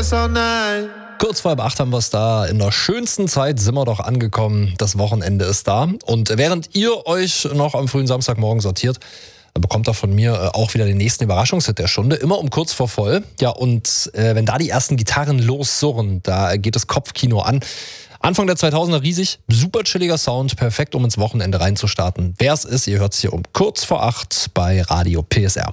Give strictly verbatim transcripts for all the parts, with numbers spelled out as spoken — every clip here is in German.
Yes or Nein. Kurz vor halb acht haben wir es da. In der schönsten Zeit sind wir doch angekommen. Das Wochenende ist da. Und während ihr euch noch am frühen Samstagmorgen sortiert, bekommt ihr von mir auch wieder den nächsten Überraschungshit der Stunde. Immer um kurz vor voll. Ja, und äh, wenn da die ersten Gitarren lossurren, da geht das Kopfkino an. Anfang der zweitausender riesig, super chilliger Sound, perfekt, um ins Wochenende reinzustarten. Wer es ist, ihr hört es hier um kurz vor acht bei Radio P S R.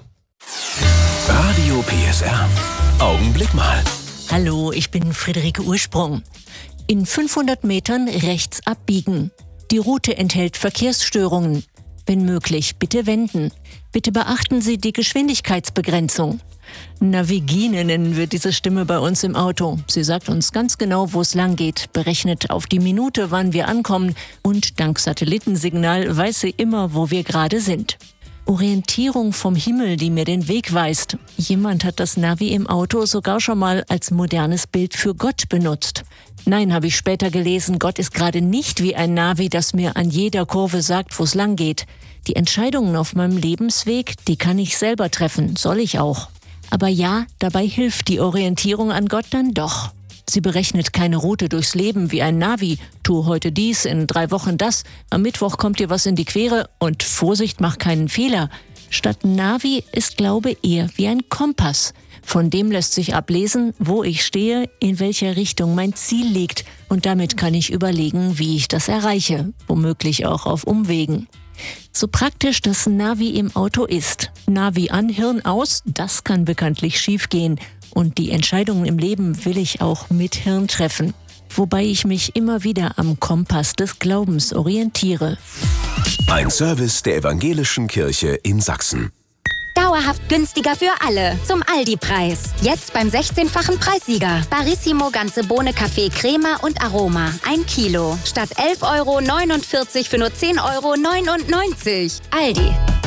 Radio P S R. Augenblick mal. Hallo, ich bin Friederike Ursprung. In fünfhundert Metern rechts abbiegen. Die Route enthält Verkehrsstörungen. Wenn möglich, bitte wenden. Bitte beachten Sie die Geschwindigkeitsbegrenzung. Navigine nennen wir diese Stimme bei uns im Auto. Sie sagt uns ganz genau, wo es lang geht, berechnet auf die Minute, wann wir ankommen und dank Satellitensignal weiß sie immer, wo wir gerade sind. Orientierung vom Himmel, die mir den Weg weist. Jemand hat das Navi im Auto sogar schon mal als modernes Bild für Gott benutzt. Nein, habe ich später gelesen, Gott ist gerade nicht wie ein Navi, das mir an jeder Kurve sagt, wo es lang geht. Die Entscheidungen auf meinem Lebensweg, die kann ich selber treffen, soll ich auch. Aber ja, dabei hilft die Orientierung an Gott dann doch. Sie berechnet keine Route durchs Leben wie ein Navi. Tu heute dies, in drei Wochen das. Am Mittwoch kommt dir was in die Quere und Vorsicht, mach keinen Fehler. Statt Navi ist Glaube eher wie ein Kompass. Von dem lässt sich ablesen, wo ich stehe, in welcher Richtung mein Ziel liegt. Und damit kann ich überlegen, wie ich das erreiche. Womöglich auch auf Umwegen. So praktisch das Navi im Auto ist. Navi an, Hirn aus, das kann bekanntlich schiefgehen. Und die Entscheidungen im Leben will ich auch mit Hirn treffen. Wobei ich mich immer wieder am Kompass des Glaubens orientiere. Ein Service der Evangelischen Kirche in Sachsen. Dauerhaft günstiger für alle. Zum Aldi-Preis. Jetzt beim sechzehnfachen Preissieger. Barissimo ganze Bohne Kaffee Crema und Aroma. Ein Kilo. Statt elf Euro neunundvierzig für nur zehn Euro neunundneunzig. Aldi.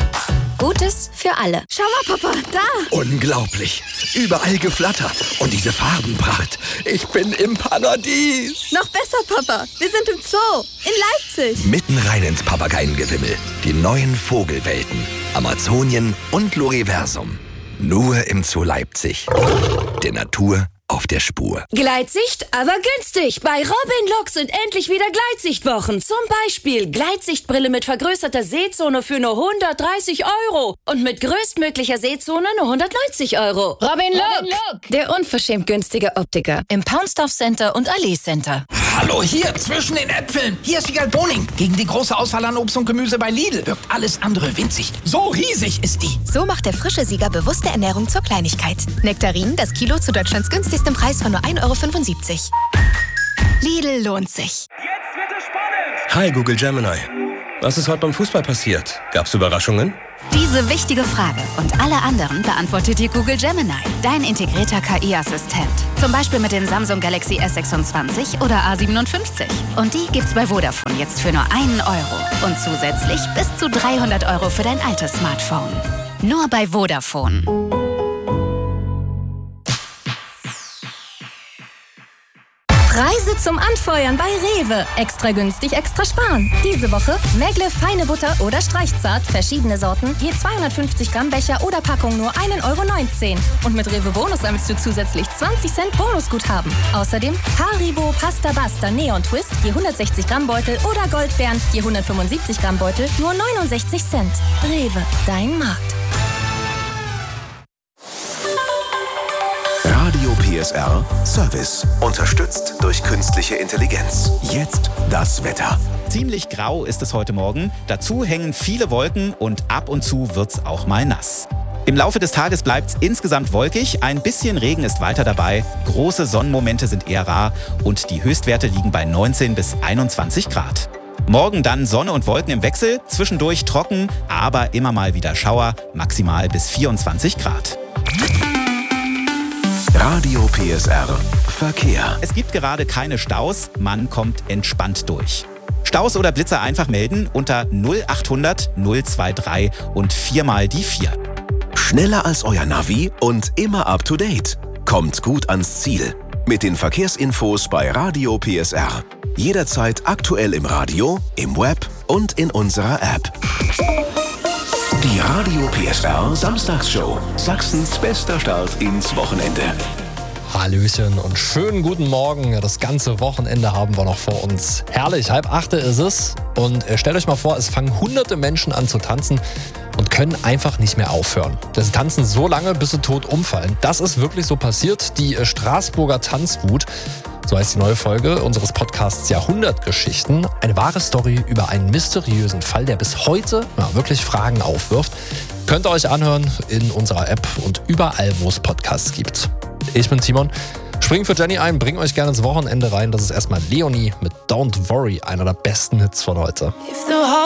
Gutes für alle. Schau mal, Papa, da! Unglaublich. Überall Geflatter. Und diese Farbenpracht. Ich bin im Paradies. Noch besser, Papa. Wir sind im Zoo. In Leipzig. Mitten rein ins Papageiengewimmel. Die neuen Vogelwelten. Amazonien und Loriversum. Nur im Zoo Leipzig. Der Natur auf der Spur. Gleitsicht, aber günstig. Bei Robin Lux sind endlich wieder Gleitsichtwochen. Zum Beispiel Gleitsichtbrille mit vergrößerter Sehzone für nur hundertdreißig Euro. Und mit größtmöglicher Sehzone nur hundertneunzig Euro. Robin Look, der unverschämt günstige Optiker im Paunsdorf Center und Allee Center. Hallo, hier zwischen den Äpfeln. Hier ist Wiegald Boning. Gegen die große Auswahl an Obst und Gemüse bei Lidl wirkt alles andere winzig. So riesig ist die. So macht der frische Sieger bewusste Ernährung zur Kleinigkeit. Nektarinen, das Kilo zu Deutschlands günstigsten Preis von nur ein Euro fünfundsiebzig. Lidl lohnt sich. Jetzt wird es spannend. Hi Google Gemini. Was ist heute beim Fußball passiert? Gab's Überraschungen? Diese wichtige Frage und alle anderen beantwortet dir Google Gemini, dein integrierter K I-Assistent. Zum Beispiel mit dem Samsung Galaxy S sechsundzwanzig oder A siebenundfünfzig. Und die gibt's bei Vodafone jetzt für nur einen Euro. Und zusätzlich bis zu dreihundert Euro für dein altes Smartphone. Nur bei Vodafone. Preise zum Anfeuern bei Rewe. Extra günstig, extra sparen. Diese Woche Megle feine Butter oder Streichzart, verschiedene Sorten, je zweihundertfünfzig Gramm Becher oder Packung nur ein Euro neunzehn. Und mit Rewe Bonus sammelst du zusätzlich zwanzig Cent Bonusguthaben. Außerdem Haribo Pasta Basta Neon Twist, je hundertsechzig Gramm Beutel oder Goldbeeren, je hundertfünfundsiebzig Gramm Beutel, nur neunundsechzig Cent. Rewe, dein Markt. Radio P S R Service. Unterstützt durch künstliche Intelligenz. Jetzt das Wetter. Ziemlich grau ist es heute Morgen. Dazu hängen viele Wolken und ab und zu wird's auch mal nass. Im Laufe des Tages bleibt's insgesamt wolkig. Ein bisschen Regen ist weiter dabei. Große Sonnenmomente sind eher rar und die Höchstwerte liegen bei neunzehn bis einundzwanzig Grad. Morgen dann Sonne und Wolken im Wechsel, zwischendurch trocken, aber immer mal wieder Schauer, maximal bis vierundzwanzig Grad. Radio P S R Verkehr. Es gibt gerade keine Staus, man kommt entspannt durch. Staus oder Blitzer einfach melden unter null achthundert null drei drei und viermal die vier. Schneller als euer Navi und immer up to date. Kommt gut ans Ziel. Mit den Verkehrsinfos bei Radio P S R. Jederzeit aktuell im Radio, im Web und in unserer App. Die Radio P S R Samstagsshow. Sachsens bester Start ins Wochenende. Hallöchen und schönen guten Morgen. Ja, das ganze Wochenende haben wir noch vor uns. Herrlich, halb achte ist es. Und äh, stellt euch mal vor, es fangen hunderte Menschen an zu tanzen und können einfach nicht mehr aufhören. Sie tanzen so lange, bis sie tot umfallen. Das ist wirklich so passiert. Die äh, Straßburger Tanzwut, so heißt die neue Folge unseres Podcasts Jahrhundertgeschichten. Eine wahre Story über einen mysteriösen Fall, der bis heute ja, wirklich Fragen aufwirft. Könnt ihr euch anhören in unserer App und überall, wo es Podcasts gibt. Ich bin Timon, spring für Jenny ein, bring euch gerne ins Wochenende rein. Das ist erstmal Leonie mit Don't Worry, einer der besten Hits von heute.